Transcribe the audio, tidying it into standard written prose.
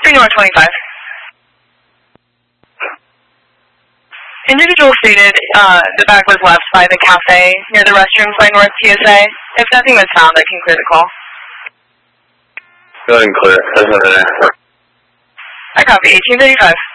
3 North 25. Individual stated the bag was left by the cafe near the restrooms by North TSA. If nothing was found, I can clear the call. Go ahead and clear it. There's nothing there. I copy. 1835.